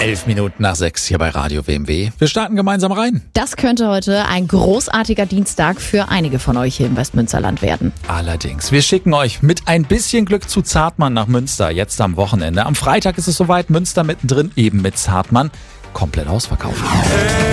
11:11 hier bei Radio WMW. Wir starten gemeinsam rein. Das könnte heute ein großartiger Dienstag für einige von euch hier im Westmünsterland werden. Allerdings, wir schicken euch mit ein bisschen Glück zu Zartmann nach Münster, jetzt am Wochenende. Am Freitag ist es soweit, Münster mittendrin, eben mit Zartmann. Komplett ausverkauft.